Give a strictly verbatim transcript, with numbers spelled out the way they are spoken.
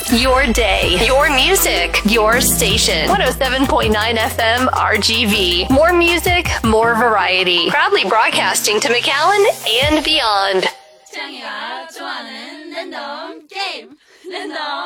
Your day, your music, your station. one oh seven point nine F M R G V. More music, more variety. Proudly broadcasting to McAllen and beyond. 짱이가 좋아하는 랜덤 게임 랜덤